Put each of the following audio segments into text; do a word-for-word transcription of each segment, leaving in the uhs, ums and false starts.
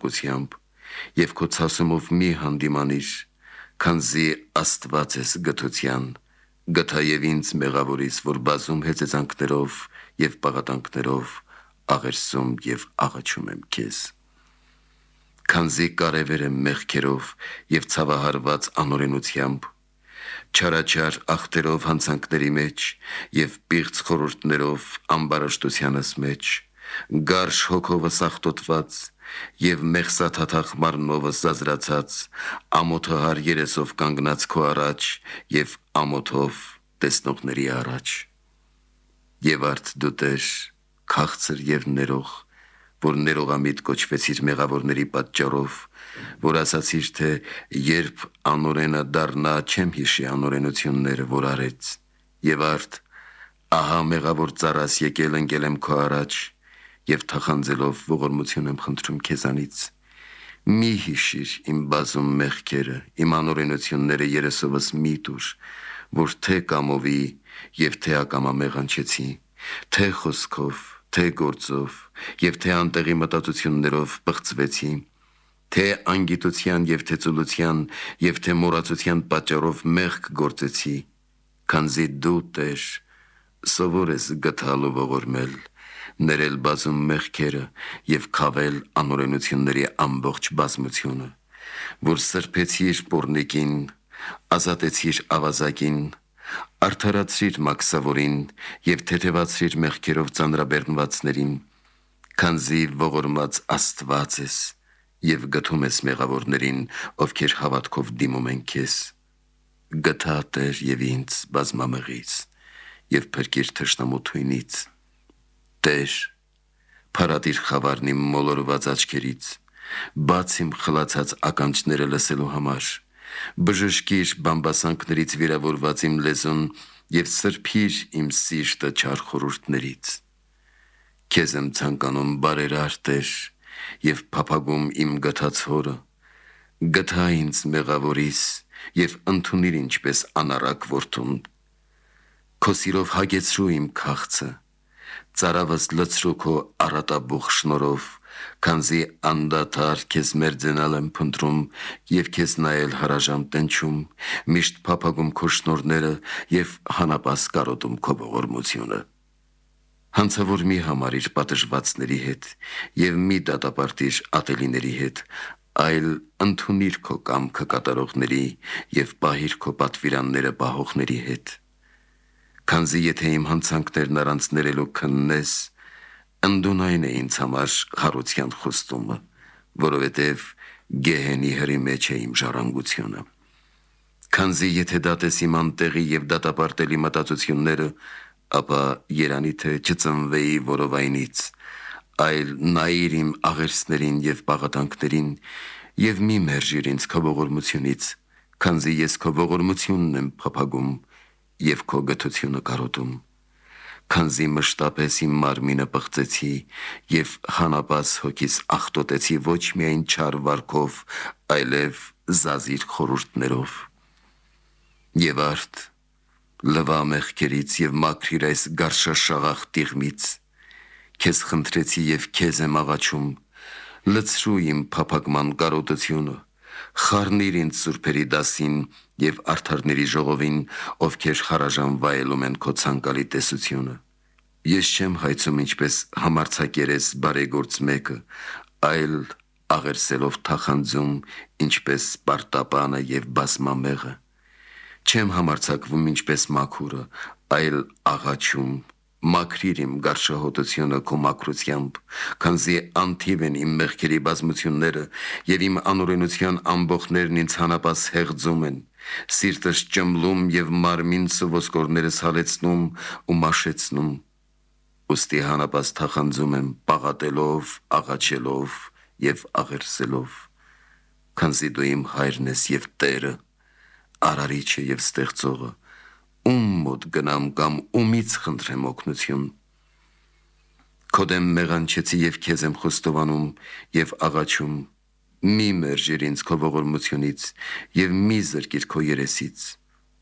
փրկությամբ, եւ քո ցասումով մի հանդիմանիր, քանզի Աստված ես գթության, գթա եւ ինձ մեղավորից, որ բազում հեծեծանքներով եւ պաղատանքներով աղերսում եւ աղաչում եմ քեզ։ Քանզի կարևեր եմ մեղքերով եւ ցավահարված անօրենությամբ, չարաչար ախտերով հանցանքների մեջ եւ պիղծ խորհուրդներով ամբարաշտությանս մեջ, գարշ հոգովս աղտոտված եւ մեղսաթաթախ մարմնովս զազրացած, ամոթահար երեսով կանգնած քո առաջ եւ ամոթով տեսնողների առաջ։ Եվ արդ դու Տեր, քաղցր եւ ներող, որ ներողամիտ կոչվեցիր մեղավորների պատճառով, որ ասացիր, թե երբ անօրենը դառնա, չեմ հիշի անօրենությունները, որ արեց, եւ արդ ահա մեղավոր ծառաս եկել ընկել եմ քո առաջ, եւ թախանձելով ողորմություն եմ խնդրում քեզանից։ Մի հիշիր իմ բազում մեղքերը, իմ անօրենությունները երեսովս մի տուր, որ թե կամովի եւ թե ակամա մեղանչեցի, թե խոսքով, թե գործով եւ թե անտեղի մտածություններով պղծվեցի, թե անգիտության եւ թե ծուլության եւ թե մոռացության պատճառով մեղք գործեցի, քանզի դու Տեր սովոր ես գթալ ու ողորմել, ներել բազում մեղքերը եւ քավել անօրենությունների ամբողջ բազմությունը, որ սրբեցիր պոռնիկին, ազատեցիր ավազակին, արդարացրիր մաքսավորին եւ թեթևացրիր մեղքերով ծանրաբեռնվածներին, քանզի ողորմած Աստված ես եւ գթում ես մեղավորներին, ովքեր հավատքով դիմում են քեզ։ Գթա Տեր եւ ինձ բազմամեղից եւ փրկիր թշնամու թույնից։ Տեր, փարատիր խավարն իմ մոլորված աչքերից, բաց իմ խլացած ականջները լսելու համար, բժշկիր բամբասանքներից վիրավորված իմ լեզուն եւ սրբիր իմ սիրտը չար խորհուրդներից։ Քեզ եմ ցանկանում բարերար Տեր եւ փափագում իմ գթած հորը, գթա ինձ մեղավորիս եւ ընդունիր ինչպես անառակ որդուն։ Քո սիրով հագեցրու իմ քաղցը, ծարավս լցրու քո առատաբուխ շնորով, քանզի անդադար քեզ մերձենալ եմ փնտրում եւ քեզ նայել հարաժամ տնչում, միշտ փափագում քո շնորհները եւ հանապաս կարոտում քո ողորմությունը։ Հանցավոր մի համարիր պատժվածների հետ եւ մի դատապարտիր ատելիների հետ, այլ ընդունիր քո կամքը կատարողների եւ պահիր քո պատվիրանները պահողների հետ։ Քանզի եթե իմ հանցանքներն առանց ներելու քննես, ընդունայն է ինձ համար հարության խոստումը, որովհետև գեհենի հրի մեջ է իմ ժառանգությունը։ Քանզի եթե դատես իմ անտեղի եւ դատապարտելի մտածությունները, ապա երանի թե չծնվեի որովայնից, այլ նայիր իմ աղերսներին եւ պաղատանքներին եւ մի մերժիր ինձ քո ողորմությունից, քանզի ես քո ողորմությունն եմ փափագում եւ քո գթությունը կարոտում, քանզի մշտապես իմ մարմինը պղծեցի եւ հանապաս հոգիս աղտոտեցի ոչ միայն չար վարքով, այլև զազիր խորհուրդներով։ Եվ արդ լվա մեղքերից եւ մաքրիր այս գարշաշաղախ տիղմից, քեզ խնդրեցի եւ քեզ եմ աղաչում, լցրու իմ փափագման կարոտությունը, խառնիր ինձ սուրբերի դասին եւ արդարների ժողովին, ովքեր հարաժան վայելում են քո ցանկալի տեսությունը։ Ես չեմ հայցում ինչպես համարձակերես բարեգործ մեկը, այլ աղերսելով թախանձում ինչպես պարտապանը եւ բազմամեղը։ Չեմ համարձակվում ինչպես մաքուրը, այլ աղաչում, մաքրիր իմ գարշահոտությունը քո մաքրությամբ, քանզի անթիվ են իմ մեղքերի բազմությունները եւ իմ անօրենության ամբոխներն ինձ հանապաս հեղձում են, սիրտս ճմլում եւ մարմինս ու ոսկորներս հալեցնում ու մաշեցնում։ Ուստի հանապաս թախանձում եմ պաղատելով, աղաչելով եւ աղերսելով, քանզի դու իմ հայրն ես եւ Տերը, արարիչը եւ ստեղծողը, ում մոտ գնամ կամ ումից խնդրեմ օգնություն։ Քո դեմ մեղանչեցի եւ քեզ եմ խոստովանում եւ աղաչում, մի մերժիր ինձ քո ողորմությունից եւ մի զրկիր քո երեսից։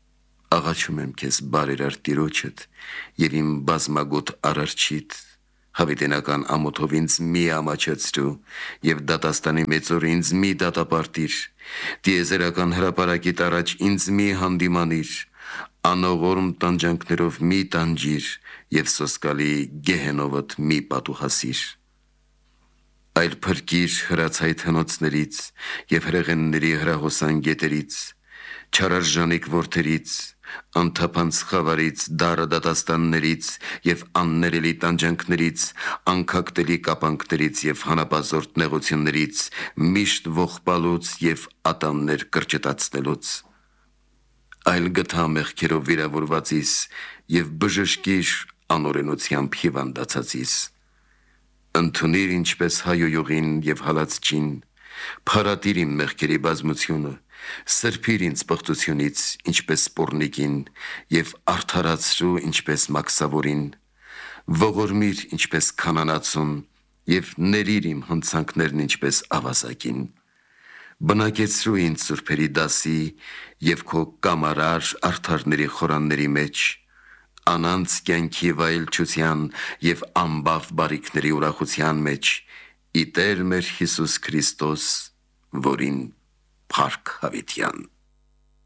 Աղաչում եմ քեզ բարերար Տիրոջդ եւ իմ բազմագոտ արարչիդ, Հավիտենական ամոթով ինձ մի ամաչեցրու եւ դատաստանի մեծ օր ինձ մի դատապարտիր, դիեզերական հրապարակիդ առաջ ինձ մի հանդիմանիր, անողորմ տանջանքներով մի տանջիր եւ սոսկալի գեհենովդ մի պատուհասիր։ Այլ փրկիր հրացայտ հնոցներից եւ հրեղենների հրահոսան գետերից, չարարժանիկ որդերից, անթափանց խավարից, դառը դատաստաններից եւ աններելի տանջանքներից, անքակտելի կապանքներից եւ հանապազորդ նեղություններից, միշտ ողբալուց եւ ատամներ կրճտացնելուց։ Այլ գթա մեղքերով վիրավորվածիս եւ բժշկիր անօրենությամբ հիվանդացածիս։ Ընդունիր ինչպես հայոյողին եւ հալածչին, փարատիր իմ մեղքերի բազմությունը, սրբիր ինձ պղծությունից ինչպես սպորնիկին եւ արդարացրու ինչպես մաքսավորին, ողորմիր ինչպես քանանացուն եւ ների իմ հնցանքներն ինչպես ավազակին, բնակեցրու ինձ սուրբերի դասի եւ քո կամարար արդարների խորանների մեջ, անանց կյանքի վայելչության եւ ամբավ բարիքների ուրախության մեջ, ի Տեր մեր Հիսուս Քրիստոս, որին փառք հավիտյան։